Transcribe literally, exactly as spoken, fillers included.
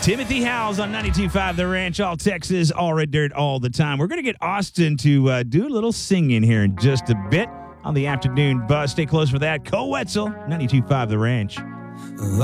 Timothy Howes on ninety-two point five The Ranch, all Texas, all Red Dirt, all the time. We're going to get Austin to uh, do a little singing here in just a bit on the afternoon buzz. Stay close for that. Cole Wetzel, ninety-two point five The Ranch.